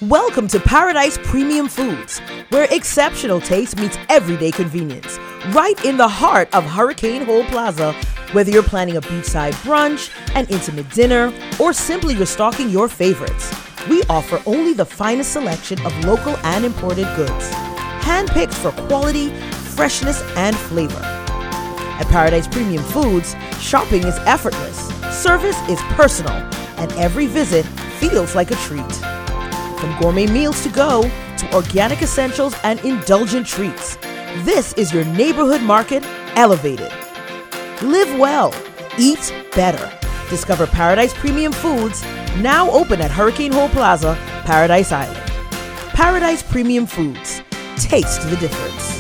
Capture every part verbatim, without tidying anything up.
Welcome to Paradise Premium Foods, where exceptional taste meets everyday convenience. Right in the heart of Hurricane Hole Plaza, whether you're planning a beachside brunch, an intimate dinner, or simply restocking your favorites, we offer only the finest selection of local and imported goods, handpicked for quality, freshness, and flavor. At Paradise Premium Foods, shopping is effortless, service is personal, and every visit feels like a treat. From gourmet meals to go to organic essentials and indulgent treats, this is your neighborhood market elevated. Live well, eat better. Discover Paradise Premium Foods, now open at Hurricane Hole Plaza, Paradise Island. Paradise Premium Foods. Taste the difference.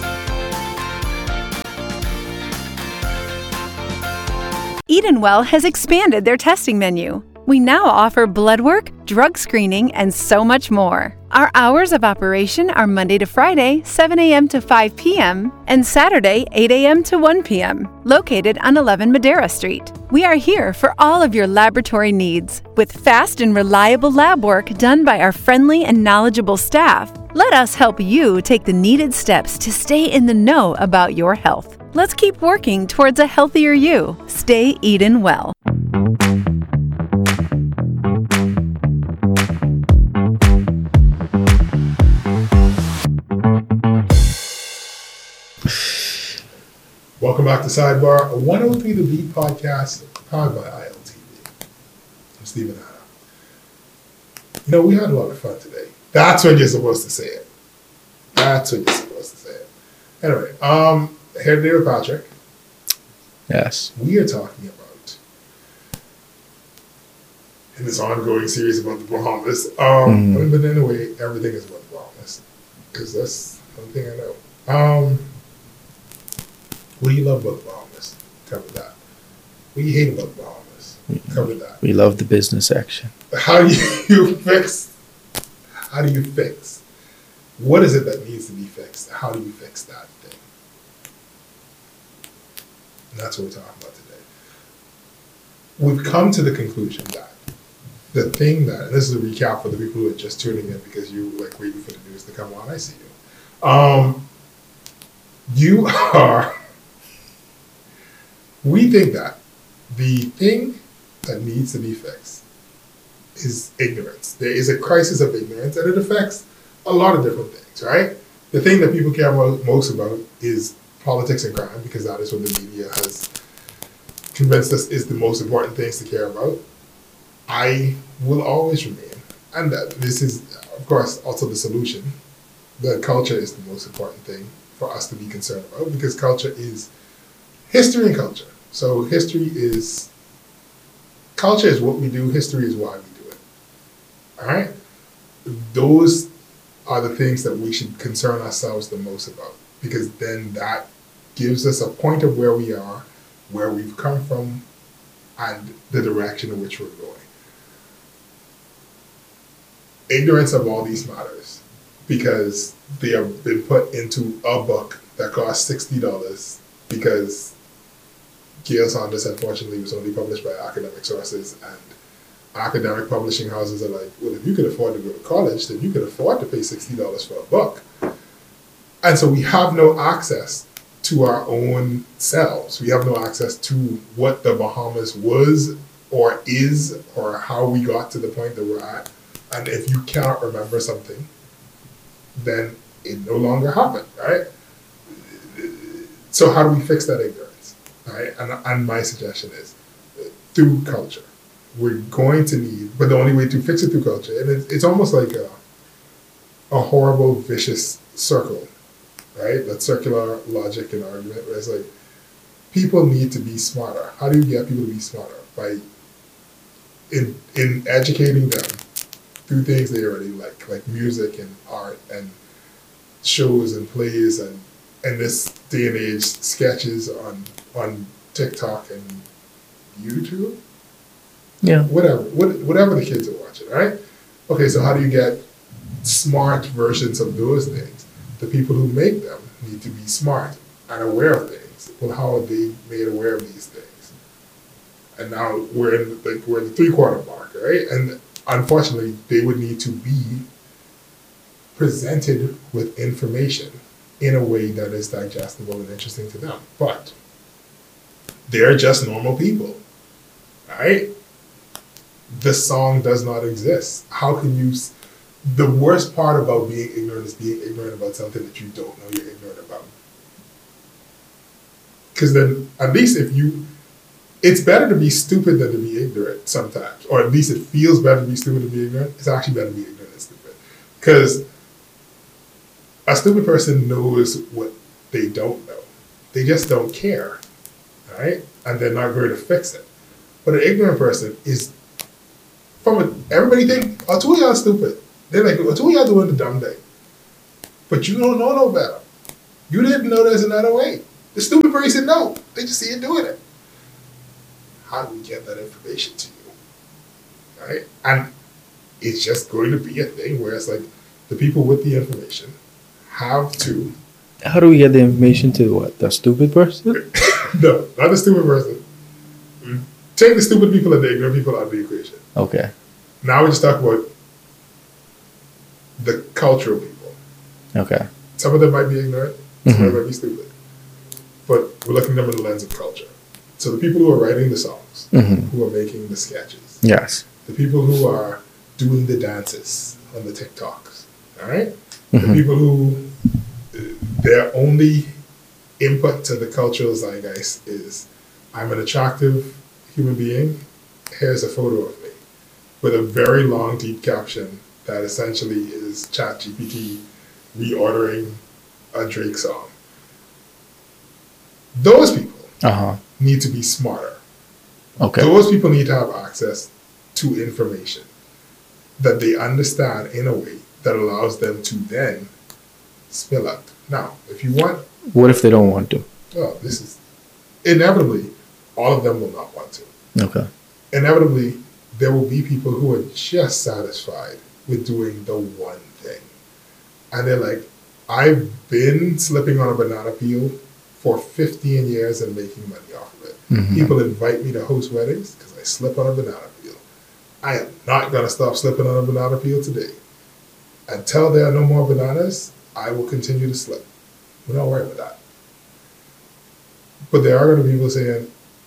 Edenwell has expanded their testing menu. We now offer blood work, drug screening, and so much more. Our hours of operation are Monday to Friday, seven a.m. to five p.m., and Saturday, eight a.m. to one p.m., located on eleven Madera Street. We are here for all of your laboratory needs, with fast and reliable lab work done by our friendly and knowledgeable staff. Let us help you take the needed steps to stay in the know about your health. Let's keep working towards a healthier you. Stay Eden well. Welcome back to Sidebar, a one oh three The Beat podcast powered by I L T V. I'm Stephen Adam. You know, we had a lot of fun today. That's when you're supposed to say it. That's when you're supposed to say it. Anyway, um, here today with Patrick. Yes. We are talking about, in this ongoing series about the Bahamas, um, mm. but anyway, everything is about the Bahamas, because that's one thing I know. Um, What do you love about the Bahamas? Cover that. What do you hate about the Bahamas? Cover that. We love the business section. How do you fix? How do you fix? What is it that needs to be fixed? How do you fix that thing? And that's what we're talking about today. We've come to the conclusion that the thing that, and this is a recap for the people who are just tuning in because you like waiting for the news to come on. I see you. Um, you are. We think that the thing that needs to be fixed is ignorance. There is a crisis of ignorance, and it affects a lot of different things, right? The thing that people care most about is politics and crime, because that is what the media has convinced us is the most important things to care about. I will always remain, and that this is, of course, also the solution. The culture is the most important thing for us to be concerned about, because culture is history and culture. So history is, culture is what we do, history is why we do it. All right? Those are the things that we should concern ourselves the most about, because then that gives us a point of where we are, where we've come from, and the direction in which we're going. Ignorance of all these matters, because they have been put into a book that costs sixty dollars, because Gail Saunders, unfortunately, was only published by academic sources, and academic publishing houses are like, well, if you could afford to go to college, then you could afford to pay sixty dollars for a book. And so we have no access to our own selves. We have no access to what the Bahamas was or is, or how we got to the point that we're at. And if you cannot remember something, then it no longer happened, right? So how do we fix that ignorance? Right? And, and my suggestion is through culture. We're going to need, but the only way to fix it through culture, and it, it's almost like a, a horrible, vicious circle, right? That circular logic and argument where it's like, people need to be smarter. How do you get people to be smarter? By in, in educating them through things they already like, like music and art and shows and plays and in this day and age, sketches on on TikTok and YouTube, yeah, whatever, what, whatever the kids are watching, right? Okay, so how do you get smart versions of those things? The people who make them need to be smart and aware of things. Well, how are they made aware of these things? And now we're in like we're in the three quarter mark, right? And unfortunately, they would need to be presented with information in a way that is digestible and interesting to them. But they're just normal people, right? The song does not exist. How can you... S- the worst part about being ignorant is being ignorant about something that you don't know you're ignorant about. Because then, at least if you... It's better to be stupid than to be ignorant sometimes. Or at least it feels better to be stupid than to be ignorant. It's actually better to be ignorant than stupid. Because a stupid person knows what they don't know. They just don't care, right? And they're not going to fix it. But an ignorant person is, from a, everybody think, oh, two of y'all stupid. They're like, oh, two of y'all doing the dumb thing. But you don't know no better. You didn't know there's another way. The stupid person know. They just see you doing it. How do we get that information to you? Right? And it's just going to be a thing where it's like the people with the information have to... How do we get the information to what? The stupid person? No, not the stupid person. Take the stupid people and the ignorant people out of the equation. Okay. Now we just talk about the cultural people. Okay. Some of them might be ignorant, some Mm-hmm. of them might be stupid. But we're looking at them in the lens of culture. So the people who are writing the songs, Mm-hmm. who are making the sketches, Yes. the people who are doing the dances on the TikToks, all right? Mhm. The people who, uh, their only input to the cultural zeitgeist is, I'm an attractive human being, here's a photo of me, with a very long, deep caption that essentially is ChatGPT reordering a Drake song. Those people Uh-huh. need to be smarter. Okay. Those people need to have access to information that they understand in a way that allows them to then spill out. Now, if you want, What if they don't want to? well, this is inevitably, all of them will not want to. Okay. Inevitably, there will be people who are just satisfied with doing the one thing. And they're like, I've been slipping on a banana peel for fifteen years and making money off of it. Mhm. People invite me to host weddings because I slip on a banana peel. I am not going to stop slipping on a banana peel today. Until there are no more bananas, I will continue to slip. We're not worried about that. But there are going to be people saying,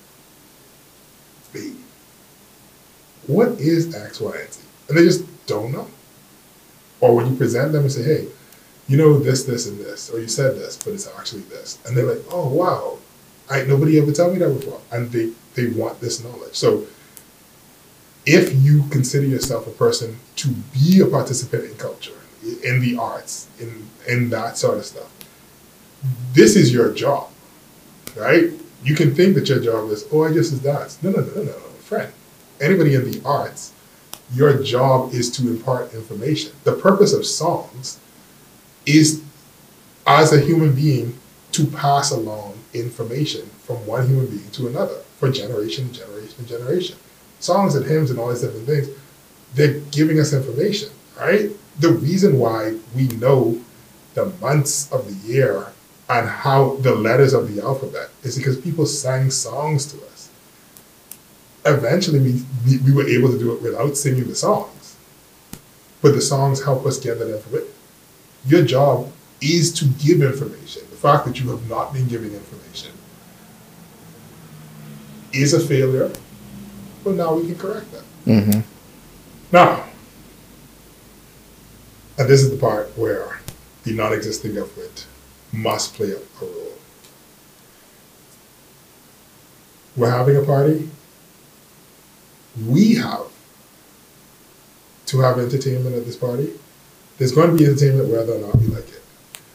hey, what is X, Y, and Z? And they just don't know. Or when you present them and say, hey, you know this, this, and this, or you said this, but it's actually this. And they're like, oh, wow, I, nobody ever told me that before. And they, they want this knowledge. So if you consider yourself a person to be a participant in culture, in the arts, in, in that sort of stuff, this is your job, right? You can think that your job is, oh, I just is dance. No, no, no, no, no, friend. Anybody in the arts, your job is to impart information. The purpose of songs is, as a human being, to pass along information from one human being to another for generation, generation, generation. Songs and hymns and all these different things, they're giving us information, right? The reason why we know the months of the year and how the letters of the alphabet is because people sang songs to us. Eventually, we, we, we were able to do it without singing the songs. But the songs help us get that information. Your job is to give information. The fact that you have not been giving information is a failure, but now we can correct that. Mm-hmm. Now, and this is the part where the non-existing government must play a, a role. We're having a party. We have to have entertainment at this party. There's going to be entertainment whether or not we like it.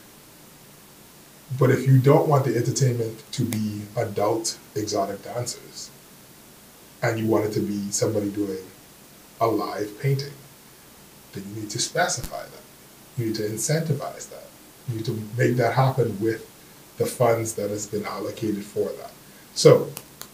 But if you don't want the entertainment to be adult exotic dancers, and you want it to be somebody doing a live painting, then you need to specify that. You need to incentivize that. You need to make that happen with the funds that has been allocated for that. So,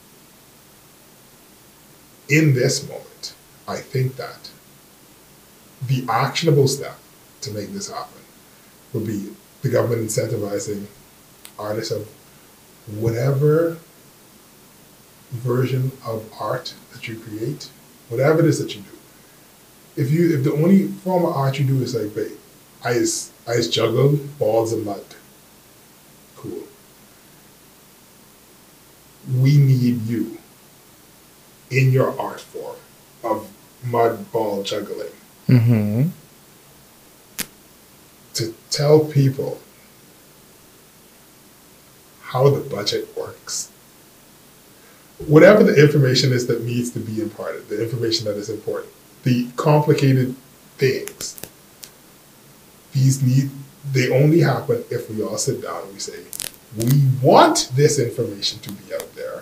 in this moment, I think that the actionable step to make this happen would be the government incentivizing artists of whatever version of art that you create, whatever it is that you do. If you, if the only form of art you do is like, babe, I just, I just juggle balls of mud. Cool. We need you in your art form of mud ball juggling Mm-hmm. to tell people how the budget works. Whatever the information is that needs to be imparted, the information that is important, the complicated things, these need, they only happen if we all sit down and we say, we want this information to be out there.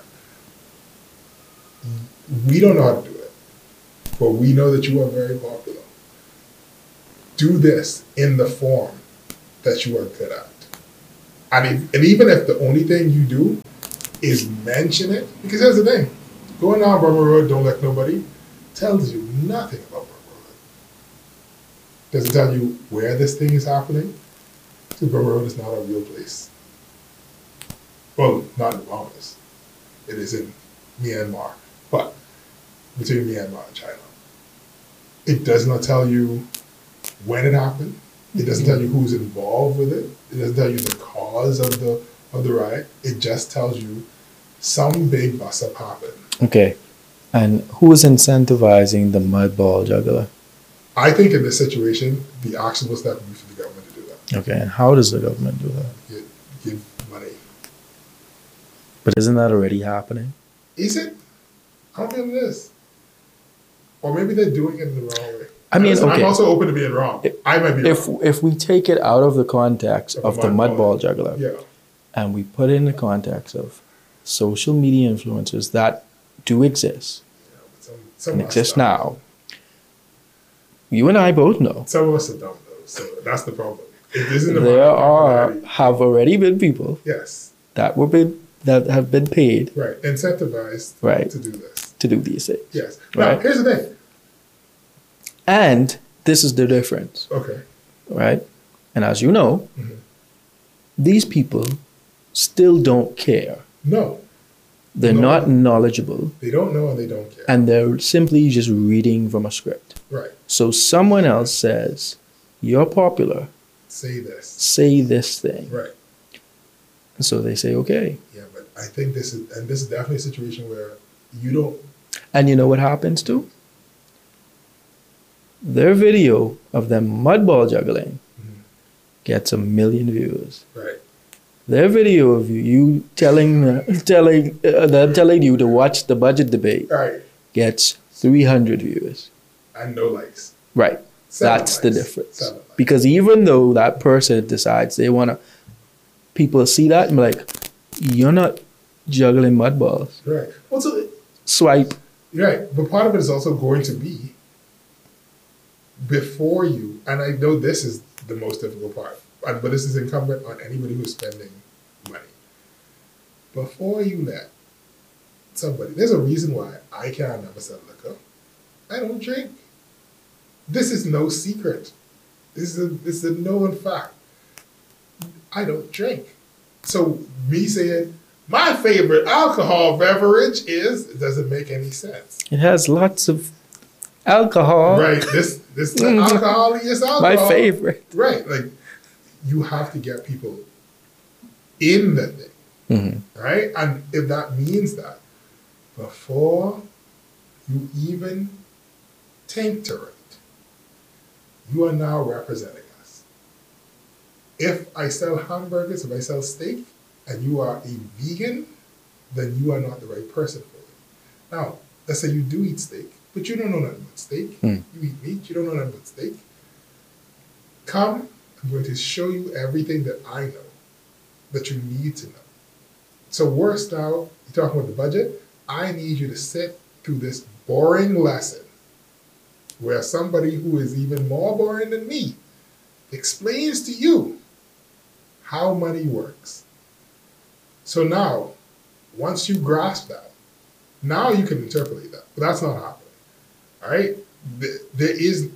We don't know how to do it, but we know that you are very popular. Do this in the form that you are good at. And, if, and even if the only thing you do is mention it, because here's the thing, going down Burma Road, don't let nobody, tells you nothing about Burma Road. Doesn't tell you where this thing is happening. Because Burma Road is not a real place. Well, not in Bahamas. It is in Myanmar, but between Myanmar and China. It does not tell you when it happened. It doesn't tell you who's involved with it. It doesn't tell you the cause of the of the riot. It just tells you some big bust up happened. Okay. And who is incentivizing the mud ball juggler? I think in this situation, the actionable step would be for the government to do that. Okay. And how does the government do that? Give, give money. But isn't that already happening? Is it? I don't think it is. Or maybe they're doing it in the wrong way. I mean, Listen, okay. I'm also open to being wrong. If- I might be If wrong. if we take it out of the context Of of a the mud mud ball. ball juggler Yeah. and we put it in the context of social media influencers that do exist Yeah, but some, some and of us exist dumb. now, you and I both know Some of us are dumb though, so that's the problem. If this isn't there about are popularity- have already been people yes, that were been that have been paid right, incentivized Right. to do this. to do these things. Yes. Now, Right. here's the thing. And this is the difference, Okay. right? And as you know, Mhm. these people still don't care. No, They're No. not knowledgeable they don't know and they don't care. and they're simply just reading from a script. right. So someone else says, you're popular, Say this. say this thing. Right. And so they say, okay. Yeah, but I think this is, and this is definitely a situation where you don't. And you know what happens too? Their video of them mudball juggling Mhm. gets a million views. Right. Their video of you, you telling telling uh, them telling you to watch the budget debate Right. gets three hundred views. And no likes. Right. Seven That's the likes. difference. Seven likes. Because even though that person decides they want to, people see that and be like, you're not juggling mud balls. Right. Well, so Swipe. right, but part of it is also going to be before you, and I know this is the most difficult part, and- but this is incumbent on anybody who's spending money. Before you let somebody, there's a reason why I can never sell liquor. I don't drink. This is no secret. This is a, this is a known fact. I don't drink. So me saying my favorite alcohol beverage is, it doesn't make any sense. It has lots of alcohol. Right. This this the alcohol is alcohol. My favorite. Right. Like you have to get people in the thing. Mhm. Right? And if that means that before you even tincture it, you are now representing us. If I sell hamburgers, if I sell steak, and you are a vegan, then you are not the right person for it. Now, let's say you do eat steak, but you don't know nothing about steak. Mm. You eat meat, you don't know nothing about steak. Come, I'm going to show you everything that I know that you need to know. So worse now, you're talking about the budget, I need you to sit through this boring lesson where somebody who is even more boring than me explains to you how money works. So now, once you grasp that, now you can interpolate that. But that's not happening. All right? There there is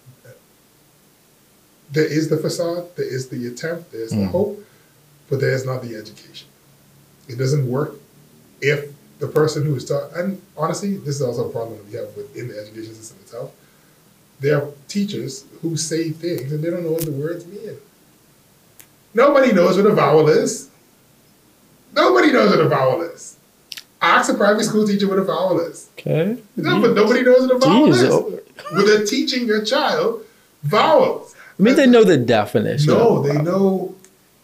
there is the facade, there is the attempt, there's the Mm. hope, but there is not the education. It doesn't work if the person who is taught, and honestly, this is also a problem that we have within the education system itself. there are teachers who say things and they don't know what the words mean. Nobody knows what a vowel is. Nobody knows what a vowel is. Ask a private school teacher what a vowel is. Okay. No, but nobody knows what a vowel Jeez, is. oh. But they're teaching your child vowels. I mean, they know the definition. No, of they vowel. know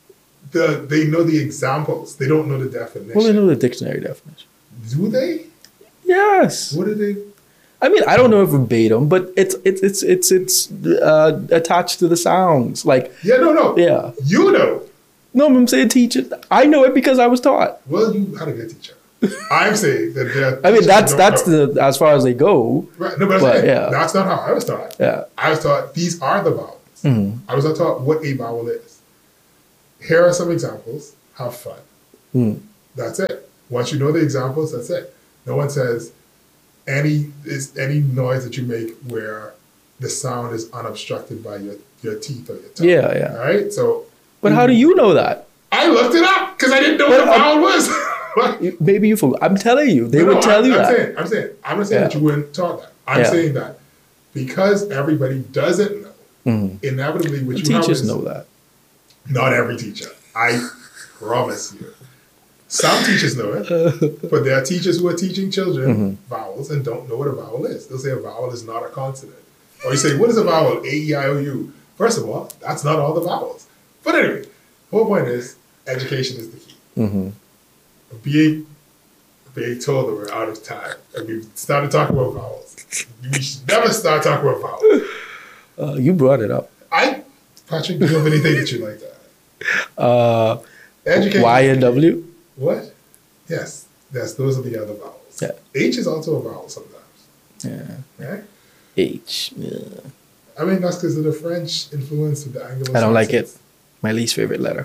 the they know the examples. They don't know the definition. Well, they know the dictionary definition. Do they? Yes. What do they? I mean, I don't know if verbatim, but it's it's it's it's it's uh, attached to the sounds. Like, Yeah, no, no. yeah. You know. No, I'm saying teacher. I know it because I was taught. Well, you had a good teacher. I'm saying that there are I mean, teachers that's who that's don't know. the as far as they go. Right. No, but, I'm but, saying, yeah. that's not how I was taught. Yeah. I was taught these are the vowels. Mhm. I was not taught what a vowel is. Here are some examples. Have fun. Mm. That's it. Once you know the examples, that's it. No one says any is any noise that you make where the sound is unobstructed by your, your teeth or your tongue. Yeah, yeah. All right. So, But how do you know that? I looked it up because I didn't know But, what a um, vowel was. You- Maybe you forgot. I'm telling you, they No, would no, tell I'm, you I'm that. Saying, I'm saying, I'm not saying that Yeah. you weren't taught that. I'm Yeah. saying that because everybody doesn't know, Mhm. inevitably what The you have teachers is know that. not every teacher. I promise you. Some teachers know it, but there are teachers who are teaching children Mhm. vowels and don't know what a vowel is. They'll say a vowel is not a consonant. Or you say, what is a vowel? A, E, I, O, U. First of all, that's not all the vowels. But anyway, the whole point is education is the key. Hmm. Being being told that we're out of time and we started talking about vowels. We should never start talking about vowels. Uh, you brought it up. I, Patrick, do you have anything that you like to add? Uh, Education. Y and W. What? Yes. Yes, those are the other vowels. Yeah. H is also a vowel sometimes. Yeah. Right? H. Yeah. I mean, that's because of the French influence of the Anglo-Saxons. I don't like it. My least favorite letter.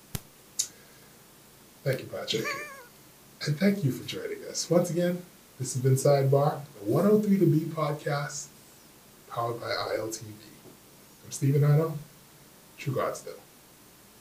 Thank you, Patrick. And thank you for joining us. Once again, this has been Sidebar, the one oh three to B podcast, powered by I L T V. I'm Stephen Hano, True God Still.